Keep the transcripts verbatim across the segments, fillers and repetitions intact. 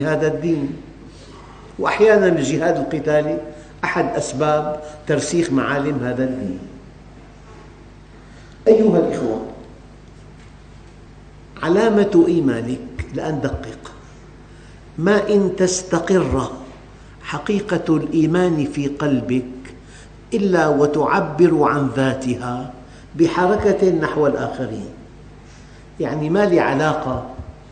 هذا الدين. وأحياناً الجهاد القتالي أحد أسباب ترسيخ معالم هذا الدين. أيها الإخوة، علامة إيمانك، لأن دقق، ما إن تستقر حقيقة الإيمان في قلبك إلا وتعبر عن ذاتها بحركة نحو الآخرين. يعني ما لي علاقة،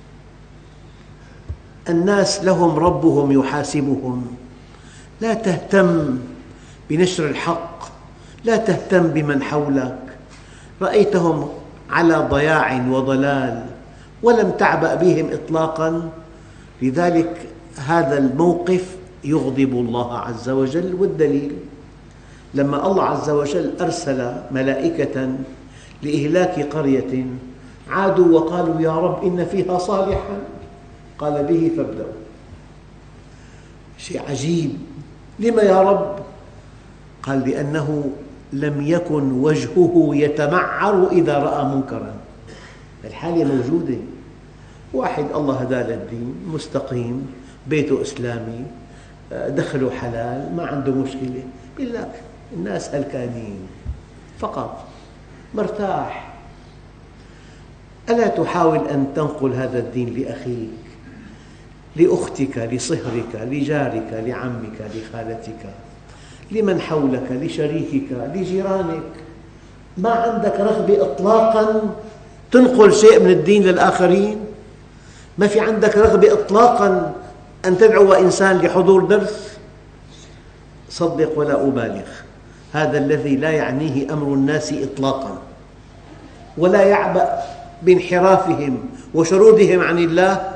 الناس لهم ربهم يحاسبهم، لا تهتم بنشر الحق، لا تهتم بمن حولك، رأيتهم على ضياع وضلال ولم تعبأ بهم إطلاقاً. لذلك هذا الموقف يغضب الله عز وجل. والدليل لما الله عز وجل أرسل ملائكة لإهلاك قرية، عادوا وقالوا يا رب إن فيها صالحاً، قال به فابدأوا. شيء عجيب، لما يا رب؟ قال لأنه لم يكن وجهه يتمعر إذا رأى منكراً. الحالة موجودة، واحد الله هداه للدين، مستقيم، بيته إسلامي، دخله حلال، ما عنده مشكلة، يقول لك الناس هلكانين فقط، مرتاح. ألا تحاول أن تنقل هذا الدين لأخيك، لأختك، لصهرك، لجارك، لعمك، لخالتك، لمن حولك، لشريكك، لجيرانك؟ ما عندك رغبة إطلاقاً تنقل شيء من الدين للآخرين؟ ما في عندك رغبة إطلاقاً أن تدعو إنسان لحضور درس؟ صدق ولا أبالغ، هذا الذي لا يعنيه أمر الناس إطلاقاً، ولا يعبأ بانحرافهم وشرودهم عن الله.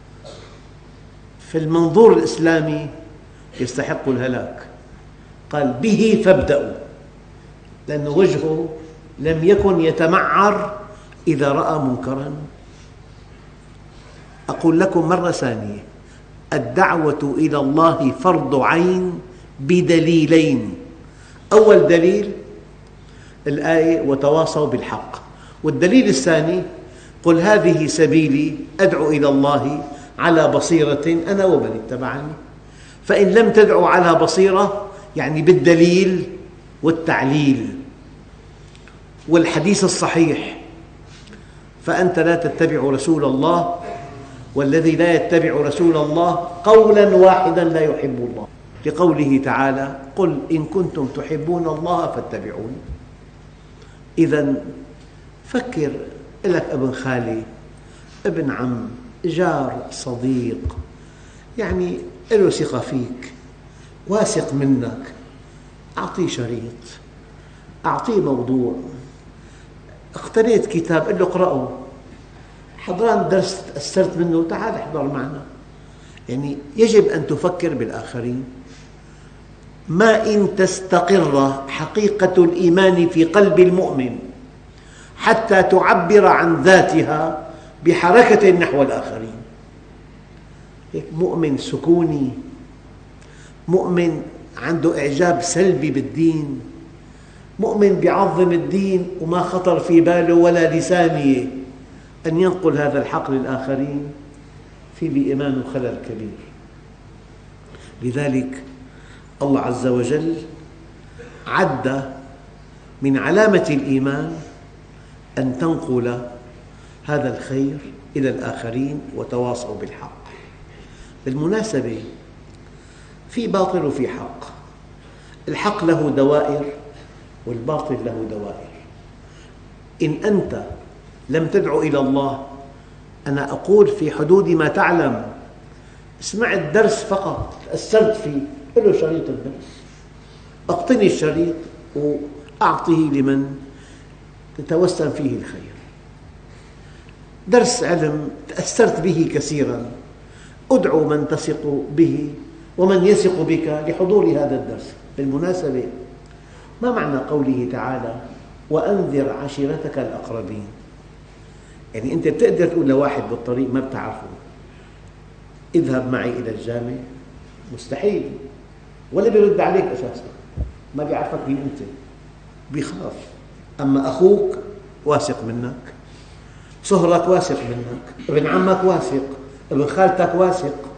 في المنظور الإسلامي يستحق الهلاك. قال به فابدأوا، لأن وجهه لم يكن يتمعر إذا رأى منكراً. أقول لكم مرة ثانية، الدعوة إلى الله فرض عين بدليلين. أول دليل الآية وتواصوا بالحق، والدليل الثاني قل هذه سبيلي أدعو إلى الله على بصيرة أنا ومن اتبعني. فإن لم تدعو على بصيرة يعني بالدليل والتعليل والحديث الصحيح، فأنت لا تتبع رسول الله، والذي لا يتبع رسول الله قولاً واحداً لا يحب الله، لقوله تعالى قل إن كنتم تحبون الله فاتبعوني. إذن فكر، لك ابن خالي، ابن عم، جار، صديق، يعني له ثقة فيك، واثق منك، أعطيه شريط، أعطيه موضوع، اقتنيت كتاب قل له اقرأه، حضران درس تأثرت منه تعال احضر معنا. يعني يجب أن تفكر بالآخرين. ما إن تستقر حقيقة الإيمان في قلب المؤمن حتى تعبر عن ذاتها بحركة نحو الآخرين. مؤمن سكوني، مؤمن عنده إعجاب سلبي بالدين، مؤمن بيعظم الدين وما خطر في باله ولا لسانية أن ينقل هذا الحق للآخرين، في بإيمانه خلل كبير. لذلك الله عز وجل عد من علامة الإيمان أن تنقل هذا الخير إلى الآخرين وتواصوا بالحق. بالمناسبة في باطل وفي حق، الحق له دوائر والباطل له دوائر. إن أنت لم تدع إلى الله، أنا أقول في حدود ما تعلم، سمعت درس فقط تأثرت فيه، له شريط الدرس، أقتني الشريط وأعطيه لمن تتوسم فيه الخير. درس علم تأثرت به كثيراً، أدعو من تثق به ومن يثق بك لحضور هذا الدرس. بالمناسبة ما معنى قوله تعالى وأنذر عشيرتك الأقربين؟ يعني أنت بتقدر تقول لواحد بالطريق ما بتعرفه اذهب معي إلى الجامع؟ مستحيل، ولا بيرد عليك أساساً، ما بيعرفك مين أنت، بيخاف. أما أخوك واثق منك، صهرك واثق منك، ابن عمك واثق، ابن خالتك واثق،